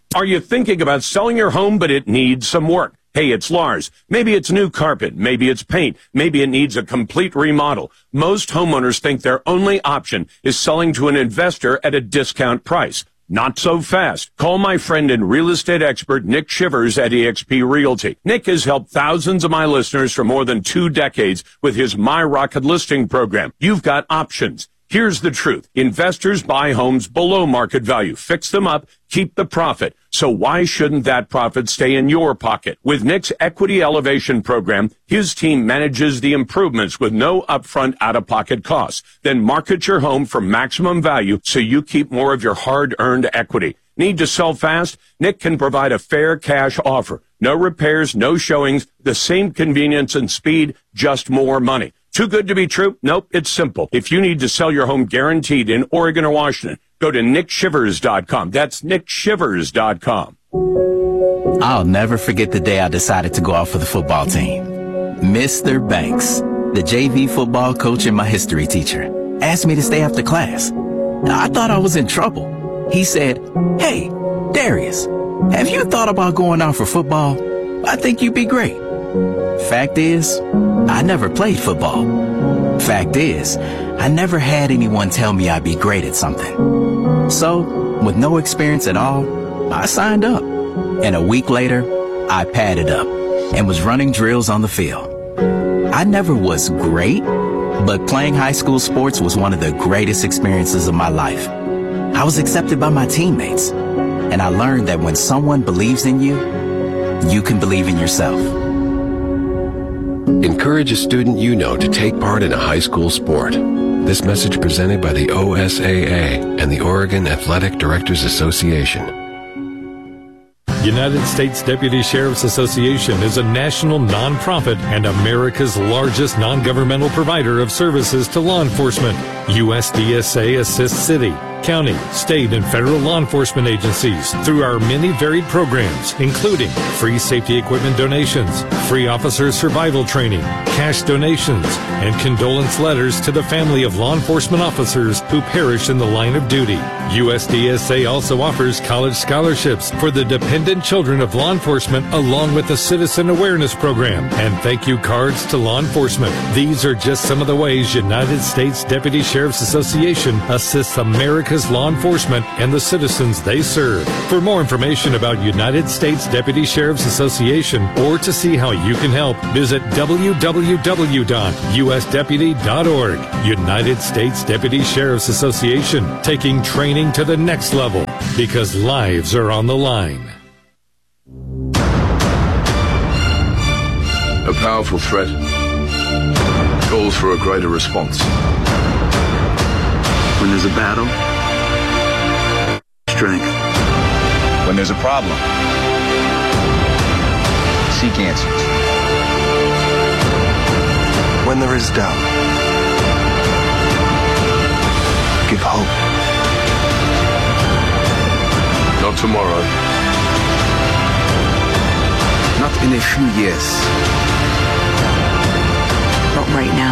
Are you thinking about selling your home, but it needs some work? Hey, it's Lars. Maybe it's new carpet. Maybe it's paint. Maybe it needs a complete remodel. Most homeowners think their only option is selling to an investor at a discount price. Not so fast. Call my friend and real estate expert, Nick Shivers at eXp Realty. Nick has helped thousands of my listeners for more than 2 decades with his My Rocket listing program. You've got options. Here's the truth. Investors buy homes below market value, fix them up, keep the profit. So why shouldn't that profit stay in your pocket? With Nick's Equity Elevation program, his team manages the improvements with no upfront out-of-pocket costs. Then market your home for maximum value so you keep more of your hard-earned equity. Need to sell fast? Nick can provide a fair cash offer. No repairs, no showings, the same convenience and speed, just more money. Too good to be true? Nope, it's simple. If you need to sell your home guaranteed in Oregon or Washington, go to nickshivers.com. That's nickshivers.com. I'll never forget the day I decided to go out for the football team. Mr. Banks, the JV football coach and my history teacher, asked me to stay after class. I thought I was in trouble. He said, "Hey, Darius, have you thought about going out for football? I think you'd be great." Fact is, I never played football. Fact is, I never had anyone tell me I'd be great at something. So, with no experience at all, I signed up. And a week later, I padded up and was running drills on the field. I never was great, but playing high school sports was one of the greatest experiences of my life. I was accepted by my teammates, and I learned that when someone believes in you, you can believe in yourself. Encourage a student you know to take part in a high school sport. This message presented by the OSAA and the Oregon Athletic Directors Association. United States Deputy Sheriff's Association is a national nonprofit and America's largest non-governmental provider of services to law enforcement. USDSA assists city, county, state, and federal law enforcement agencies through our many varied programs, including free safety equipment donations, free officer survival training, cash donations, and condolence letters to the family of law enforcement officers who perished in the line of duty. USDSA also offers college scholarships for the dependent children of law enforcement, along with a citizen awareness program and thank you cards to law enforcement. These are just some of the ways United States Deputy Sheriff's Association assists America's law enforcement and the citizens they serve. For more information about United States Deputy Sheriff's Association or to see how you can help, visit www.usdeputy.org. United States Deputy Sheriff's Association, taking training to the next level because lives are on the line. A powerful threat calls for a greater response. When there's a battle, strength. When there's a problem, seek answers. When there is doubt, give hope. Not tomorrow. Not in a few years. But right now.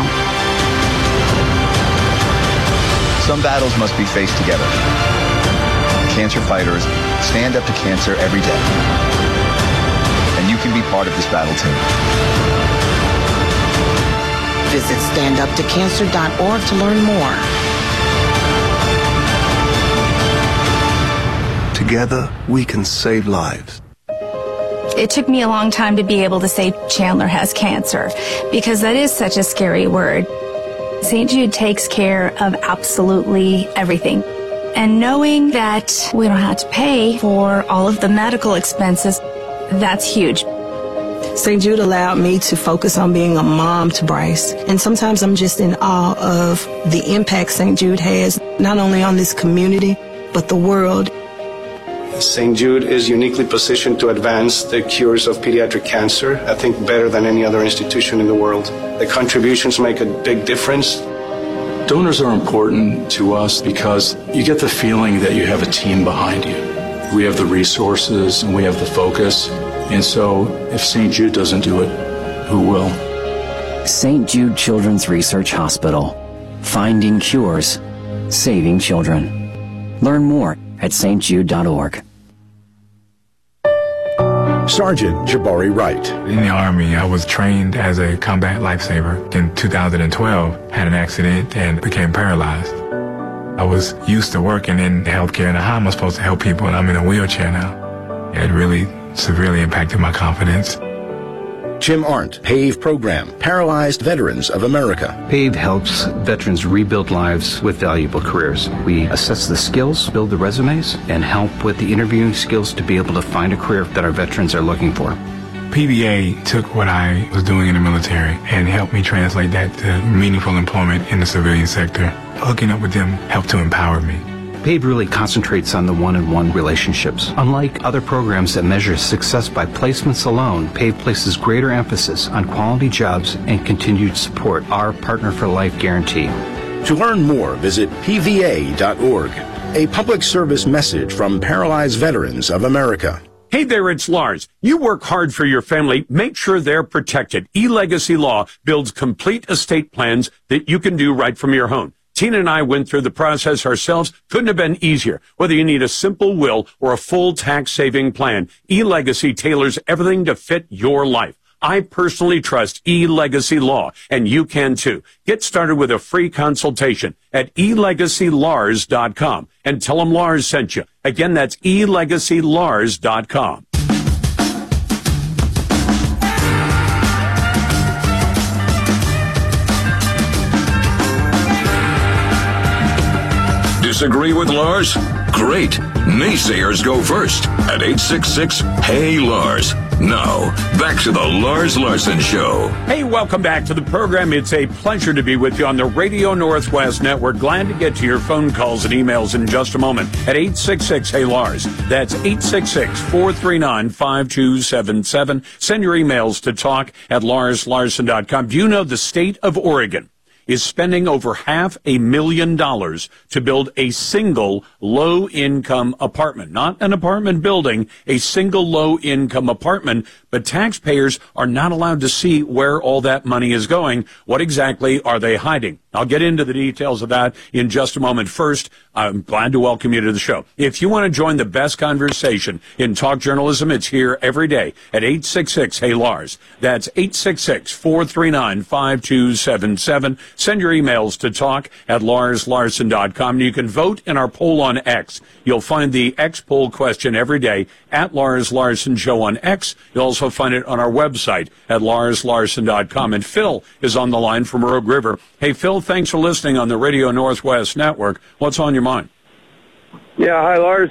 Some battles must be faced together. Cancer fighters stand up to cancer every day. And you can be part of this battle team. Visit standuptocancer.org to learn more. Together, we can save lives. It took me a long time to be able to say Chandler has cancer, because that is such a scary word. St. Jude takes care of absolutely everything. And knowing that we don't have to pay for all of the medical expenses, that's huge. St. Jude allowed me to focus on being a mom to Bryce. And sometimes I'm just in awe of the impact St. Jude has, not only on this community, but the world. St. Jude is uniquely positioned to advance the cures of pediatric cancer, I think better than any other institution in the world. The contributions make a big difference. Donors are important to us because you get the feeling that you have a team behind you. We have the resources and we have the focus. And so if St. Jude doesn't do it, who will? St. Jude Children's Research Hospital. Finding cures. Saving children. Learn more at stjude.org. Sergeant Jabari Wright. In the Army, I was trained as a combat lifesaver. In 2012, had an accident and became paralyzed. I was used to working in healthcare, and how am I supposed to help people, and I'm in a wheelchair now? It really severely impacted my confidence. Jim Arndt, PAVE program, Paralyzed Veterans of America. PAVE helps veterans rebuild lives with valuable careers. We assess the skills, build the resumes, and help with the interviewing skills to be able to find a career that our veterans are looking for. PVA took what I was doing in the military and helped me translate that to meaningful employment in the civilian sector. Hooking up with them helped to empower me. PAVE really concentrates on the one-on-one relationships. Unlike other programs that measure success by placements alone, PAVE places greater emphasis on quality jobs and continued support, our Partner for Life guarantee. To learn more, visit pva.org. A public service message from Paralyzed Veterans of America. Hey there, it's Lars. You work hard for your family. Make sure they're protected. eLegacy Law builds complete estate plans that you can do right from your home. Tina and I went through the process ourselves. Couldn't have been easier. Whether you need a simple will or a full tax-saving plan, eLegacy tailors everything to fit your life. I personally trust eLegacy Law, and you can too. Get started with a free consultation at elegacylars.com and tell them Lars sent you. Again, that's elegacylars.com. Disagree with Lars? Great. Naysayers go first at 866-HEY-LARS. Now, back to the Lars Larson Show. Hey, welcome back to the program. It's a pleasure to be with you on the Radio Northwest Network. Glad to get to your phone calls and emails in just a moment at 866-HEY-LARS. That's 866-439-5277. Send your emails to talk@larslarson.com. Do you know the state of Oregon is spending over $500,000 to build a single low-income apartment? Not an apartment building, a single low-income apartment, but taxpayers are not allowed to see where all that money is going. What exactly are they hiding? I'll get into the details of that in just a moment. First, I'm glad to welcome you to the show. If you want to join the best conversation in talk journalism, it's here every day at 866-HEY-LARS. That's 866-439-5277. Send your emails to talk@larslarson.com. You can vote in our poll on X. You'll find the X poll question every day at Lars Larson Show on X. You'll also find it on our website at larslarson.com. And Phil is on the line from Rogue River. Hey, Phil, thanks for listening on the Radio Northwest Network. What's on your mind? Yeah, hi, Lars.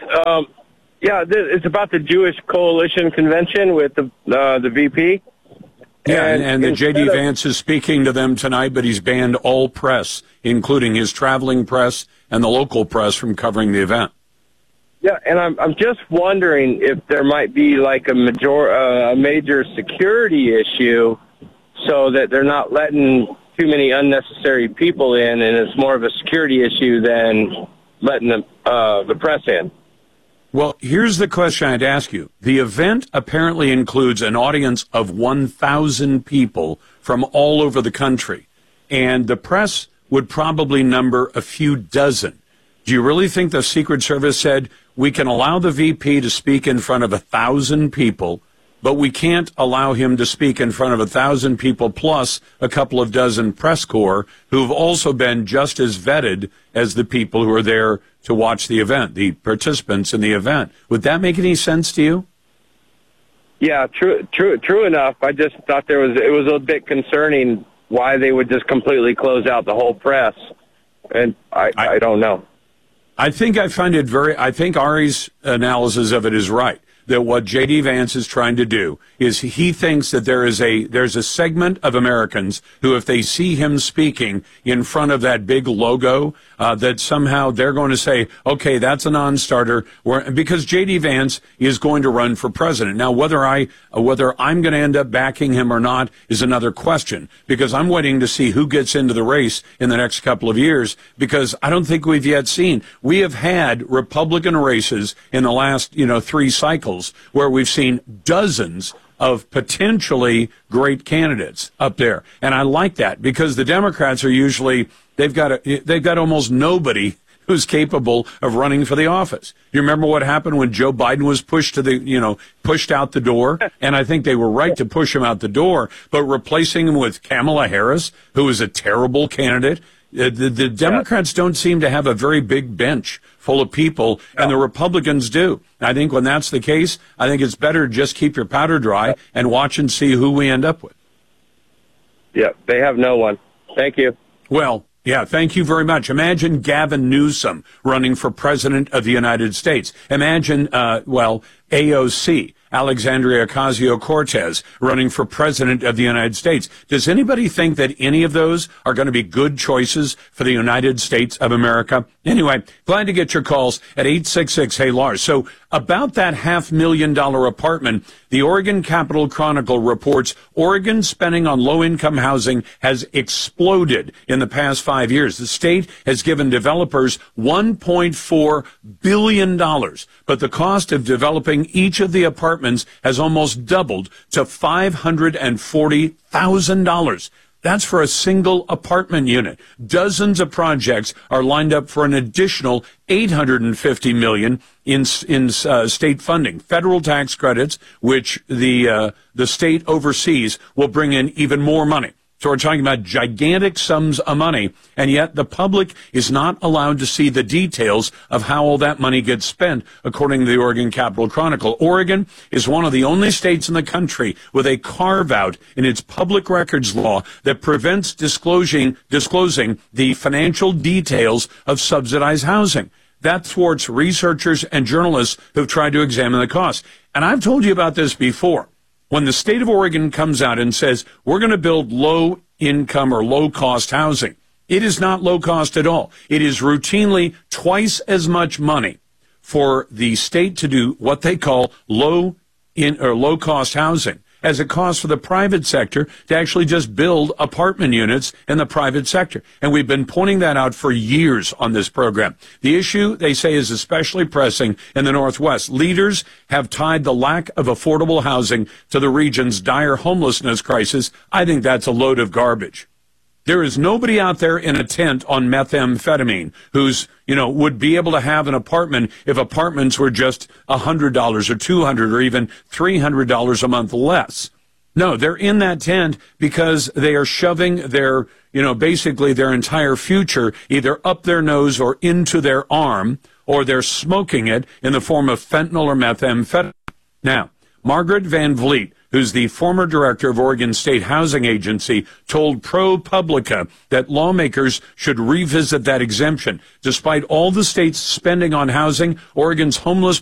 It's about the Jewish Coalition Convention with the VP. Yeah, and the J.D. Vance is speaking to them tonight, but he's banned all press, including his traveling press and the local press, from covering the event. Yeah, and I'm just wondering if there might be like a major security issue, so that they're not letting too many unnecessary people in, and it's more of a security issue than letting the press in. Well, here's the question I'd ask you. The event apparently includes an audience of 1,000 people from all over the country, and the press would probably number a few dozen. Do you really think the Secret Service said, we can allow the VP to speak in front of 1,000 people, but we can't allow him to speak in front of 1,000 people plus a couple of dozen press corps who've also been just as vetted as the people who are there to watch the event, the participants in the event? Would that make any sense to you? Yeah, true enough. I just thought it was a bit concerning why they would just completely close out the whole press, and I don't know. I think Ari's analysis of it is right. That what J.D. Vance is trying to do is he thinks that there's a segment of Americans who, if they see him speaking in front of that big logo, that somehow they're going to say, okay, that's a non-starter, because J.D. Vance is going to run for president. Now, whether I'm going to end up backing him or not is another question, because I'm waiting to see who gets into the race in the next couple of years, because I don't think we've yet seen. We have had Republican races in the last, 3 cycles, where we've seen dozens of potentially great candidates up there. And I like that, because the Democrats are usually, they've got almost nobody who's capable of running for the office. You remember what happened when Joe Biden was pushed out the door? And I think they were right to push him out the door, but replacing him with Kamala Harris, who is a terrible candidate. The Democrats don't seem to have a very big bench full of people, and the Republicans do. I think when that's the case, I think it's better to just keep your powder dry and watch and see who we end up with. Yeah, they have no one. Thank you. Well, yeah, thank you very much. Imagine Gavin Newsom running for president of the United States. Imagine, AOC, Alexandria Ocasio-Cortez, running for president of the United States. Does anybody think that any of those are going to be good choices for the United States of America? Anyway, glad to get your calls at 866-HEY-LARS. So about that $500,000 apartment, the Oregon Capital Chronicle reports Oregon spending on low-income housing has exploded in the past 5 years. The state has given developers $1.4 billion, but the cost of developing each of the apartments has almost doubled to $540,000. That's for a single apartment unit. Dozens of projects are lined up for an additional $850 million in state funding. Federal tax credits, which the state oversees, will bring in even more money. So we're talking about gigantic sums of money, and yet the public is not allowed to see the details of how all that money gets spent, according to the Oregon Capital Chronicle. Oregon is one of the only states in the country with a carve-out in its public records law that prevents disclosing the financial details of subsidized housing. That thwarts researchers and journalists who've tried to examine the costs. And I've told you about this before. When the state of Oregon comes out and says, we're going to build low-income or low-cost housing, it is not low-cost at all. It is routinely twice as much money for the state to do what they call low-cost housing as it costs for the private sector to actually just build apartment units in the private sector. And we've been pointing that out for years on this program. The issue, they say, is especially pressing in the Northwest. Leaders have tied the lack of affordable housing to the region's dire homelessness crisis. I think that's a load of garbage. There is nobody out there in a tent on methamphetamine who's, would be able to have an apartment if apartments were just $100 or $200 or even $300 a month less. No, they're in that tent because they are shoving their, basically their entire future either up their nose or into their arm, or they're smoking it in the form of fentanyl or methamphetamine. Now, Margaret Van Vliet, who's the former director of Oregon State Housing Agency, told ProPublica that lawmakers should revisit that exemption. Despite all the state's spending on housing, Oregon's homeless